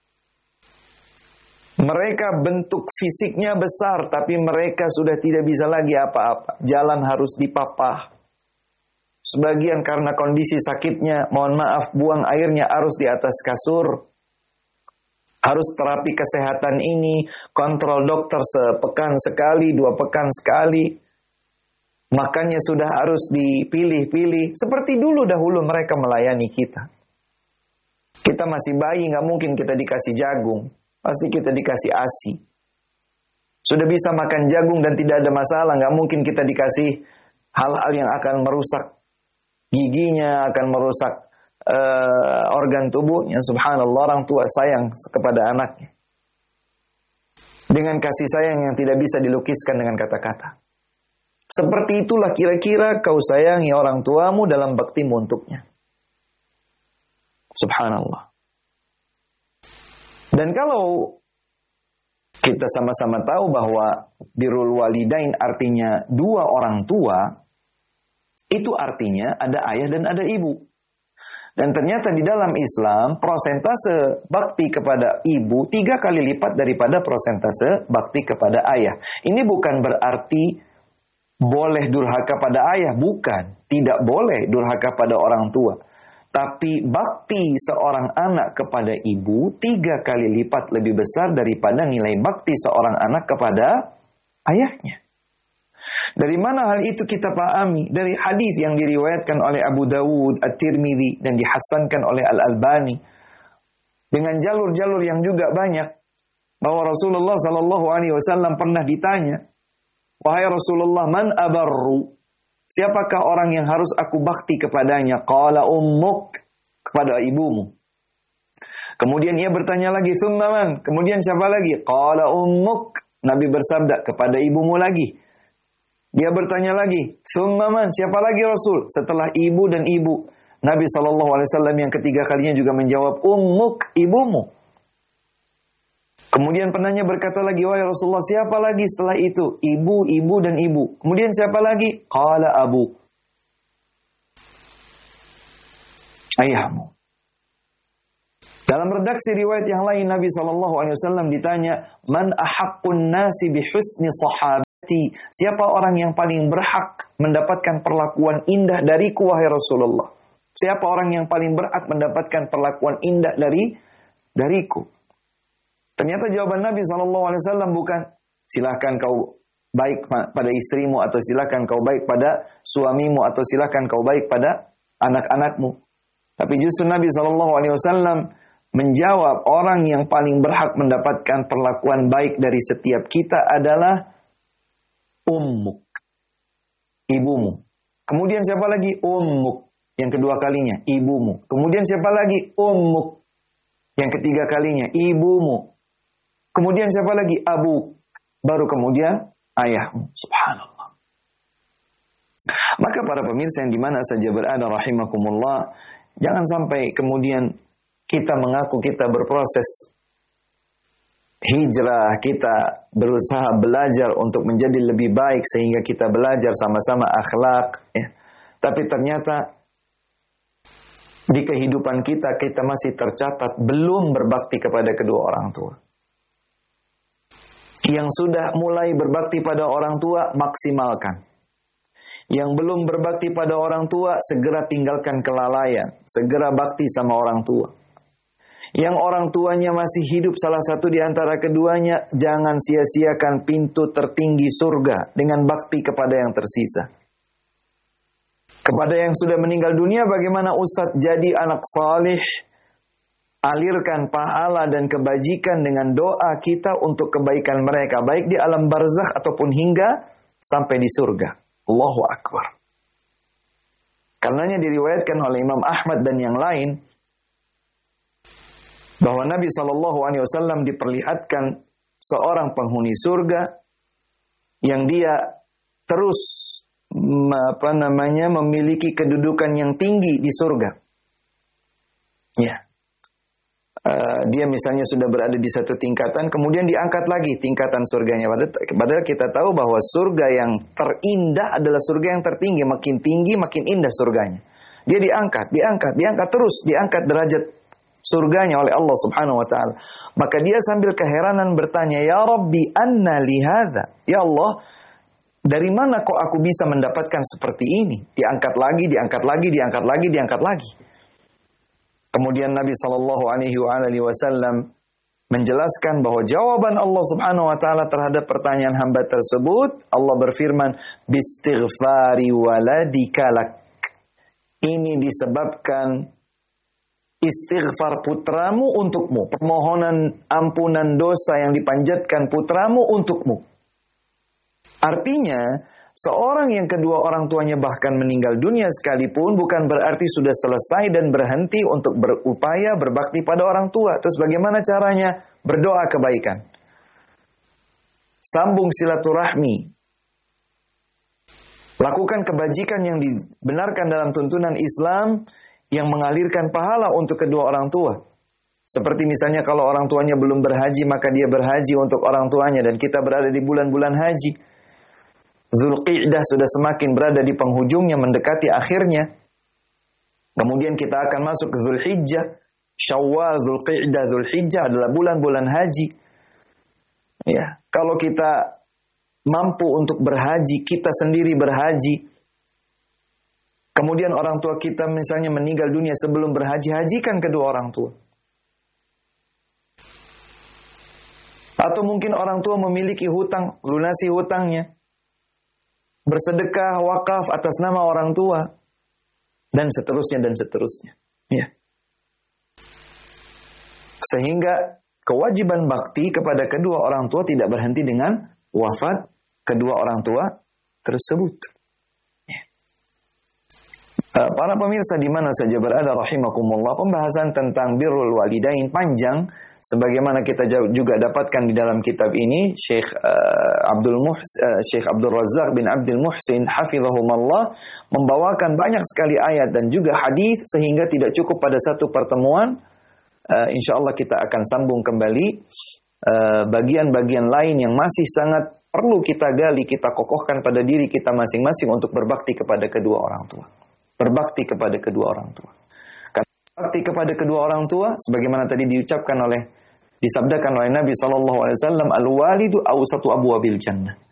Speaker 5: Mereka bentuk fisiknya besar, tapi mereka sudah tidak bisa lagi apa-apa. Jalan harus dipapah. Sebagian karena kondisi sakitnya, mohon maaf, buang airnya harus di atas kasur. Harus terapi kesehatan ini, kontrol dokter sepekan sekali, 2 pekan sekali. Makannya sudah harus dipilih-pilih. Seperti dahulu mereka melayani kita. Kita masih bayi, nggak mungkin kita dikasih jagung. Pasti kita dikasih ASI. Sudah bisa makan jagung dan tidak ada masalah. Nggak mungkin kita dikasih hal-hal yang akan merusak giginya, akan merusak organ tubuhnya. Subhanallah, orang tua sayang kepada anaknya. Dengan kasih sayang yang tidak bisa dilukiskan dengan kata-kata. Seperti itulah kira-kira kau sayangi orang tuamu dalam baktimu untuknya. Subhanallah. Dan kalau kita sama-sama tahu bahwa birrul walidain artinya 2 orang tua, itu artinya ada ayah dan ada ibu. Dan ternyata di dalam Islam prosentase bakti kepada ibu 3 kali lipat daripada prosentase bakti kepada ayah. Ini bukan berarti boleh durhaka pada ayah, bukan. Tidak boleh durhaka pada orang tua. Tapi bakti seorang anak kepada ibu 3 kali lipat lebih besar daripada nilai bakti seorang anak kepada ayahnya. Dari mana hal itu kita pahami? Dari hadis yang diriwayatkan oleh Abu Dawud, At-Tirmidzi dan dihasankan oleh Al-Albani dengan jalur-jalur yang juga banyak, bahwa Rasulullah SAW pernah ditanya, wahai Rasulullah, man abarru? Siapakah orang yang harus aku bakti kepadanya? Qala ummuk, kepada ibumu. Kemudian ia bertanya lagi, thumma man? Kemudian siapa lagi? Qala ummuk. Nabi bersabda, kepada ibumu lagi. Dia bertanya lagi, thumma man? Siapa lagi Rasul? Setelah ibu dan ibu. Nabi SAW yang ketiga kalinya juga menjawab, ummuk, ibumu. Kemudian penanya berkata lagi, wahai Rasulullah, siapa lagi setelah itu? Ibu, ibu, dan ibu. Kemudian siapa lagi? Qala abu. Ayahmu. Dalam redaksi riwayat yang lain, Nabi SAW ditanya, man ahaqqun nasi bihusni sahabati? Siapa orang yang paling berhak mendapatkan perlakuan indah dariku, wahai Rasulullah? Siapa orang yang paling berhak mendapatkan perlakuan indah dariku? Ternyata jawaban Nabi SAW bukan, silahkan kau baik pada istrimu, atau silakan kau baik pada suamimu, atau silakan kau baik pada anak-anakmu. Tapi justru Nabi SAW menjawab, orang yang paling berhak mendapatkan perlakuan baik dari setiap kita adalah ummuk, ibumu. Kemudian siapa lagi? Ummuk. Yang kedua kalinya, ibumu. Kemudian siapa lagi? Ummuk. Yang ketiga kalinya, ibumu. Kemudian siapa lagi? Abu. Baru kemudian ayahmu. Subhanallah. Maka para pemirsa yang dimana saja berada rahimakumullah, jangan sampai kemudian kita mengaku kita berproses hijrah, kita berusaha belajar untuk menjadi lebih baik sehingga kita belajar sama-sama akhlak, ya. Tapi ternyata di kehidupan kita masih tercatat belum berbakti kepada kedua orang tua. Yang sudah mulai berbakti pada orang tua, maksimalkan. Yang belum berbakti pada orang tua, segera tinggalkan kelalaian, segera bakti sama orang tua. Yang orang tuanya masih hidup, salah satu di antara keduanya, jangan sia-siakan pintu tertinggi surga dengan bakti kepada yang tersisa. Kepada yang sudah meninggal dunia, bagaimana Ustadz? Jadi anak salih, alirkan pahala dan kebajikan dengan doa kita untuk kebaikan mereka, baik di alam barzakh ataupun hingga sampai di surga. Allahu Akbar. Karenanya diriwayatkan oleh Imam Ahmad dan yang lain, bahwa Nabi SAW diperlihatkan seorang penghuni surga yang dia terus memiliki kedudukan yang tinggi di surga. Ya, dia misalnya sudah berada di satu tingkatan, kemudian diangkat lagi tingkatan surganya. Padahal kita tahu bahwa surga yang terindah adalah surga yang tertinggi, makin tinggi makin indah surganya. Dia diangkat terus, diangkat derajat surganya oleh Allah Subhanahu wa taala. Maka dia sambil keheranan bertanya, "Ya Rabbi, anna li hadza?" Ya Allah, dari mana kok aku bisa mendapatkan seperti ini? Diangkat lagi, diangkat lagi, diangkat lagi, diangkat lagi. Kemudian Nabi sallallahu alaihi wasallam menjelaskan bahwa jawaban Allah Subhanahu wa taala terhadap pertanyaan hamba tersebut, Allah berfirman, "Bistighfari waladika lak." Ini disebabkan istighfar putramu untukmu, permohonan ampunan dosa yang dipanjatkan putramu untukmu. Artinya, seorang yang kedua orang tuanya bahkan meninggal dunia sekalipun bukan berarti sudah selesai dan berhenti untuk berupaya berbakti pada orang tua. Terus bagaimana caranya? Berdoa kebaikan. Sambung silaturahmi. Lakukan kebajikan yang dibenarkan dalam tuntunan Islam yang mengalirkan pahala untuk kedua orang tua. Seperti misalnya kalau orang tuanya belum berhaji, maka dia berhaji untuk orang tuanya. Dan kita berada di bulan-bulan haji. Zulqi'dah sudah semakin berada di penghujungnya, mendekati akhirnya. Kemudian kita akan masuk ke Zulhijjah. Syawal, Zulqi'dah, Zulhijjah adalah bulan-bulan haji. Ya, kalau kita mampu untuk berhaji, kita sendiri berhaji. Kemudian orang tua kita misalnya meninggal dunia sebelum berhaji, hajikan kedua orang tua. Atau mungkin orang tua memiliki hutang, lunasi hutangnya. Bersedekah, wakaf atas nama orang tua. Dan seterusnya, dan seterusnya. Ya. Sehingga kewajiban bakti kepada kedua orang tua tidak berhenti dengan wafat kedua orang tua tersebut. Para pemirsa di mana saja berada rahimakumullah, pembahasan tentang birrul walidain panjang sebagaimana kita juga dapatkan di dalam kitab ini. Syekh Abdul Razzaq bin Abdul Muhsin hafizahumullah membawakan banyak sekali ayat dan juga hadis sehingga tidak cukup pada satu pertemuan. Insyaallah kita akan sambung kembali bagian-bagian lain yang masih sangat perlu kita gali, kita kokohkan pada diri kita masing-masing untuk berbakti kepada kedua orang tua. Berbakti kepada kedua orang tua. Karena bakti kepada kedua orang tua, sebagaimana tadi disabdakan oleh Nabi SAW, al-walidu awsatu abwabil jannah.